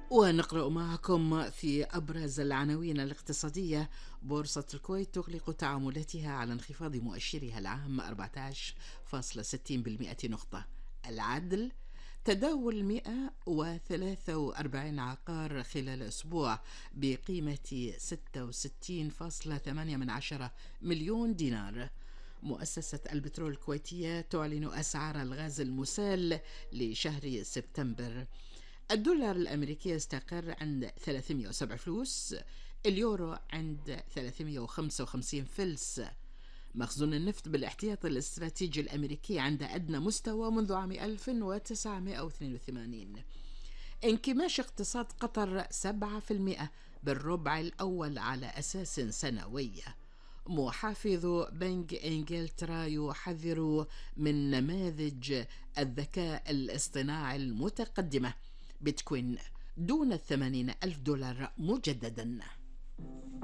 ونقرأ معكم في أبرز العناوين الاقتصادية. بورصة الكويت تغلق تعاملاتها على انخفاض مؤشرها العام 14.60% نقطة. العدل: تداول 143 عقار خلال أسبوع بقيمة 66.8 مليون دينار. مؤسسة البترول الكويتية تعلن أسعار الغاز المسال لشهر سبتمبر. الدولار الأمريكي يستقر عند 307 فلوس، اليورو عند 355 فلس. مخزون النفط بالاحتياطي الاستراتيجي الأمريكي عند أدنى مستوى منذ عام 1982. انكماش اقتصاد قطر 7% بالربع الأول على أساس سنوي. محافظ بنك إنجلترا يحذر من نماذج الذكاء الاصطناعي المتقدمة. بيتكوين دون $80,000 مجددا.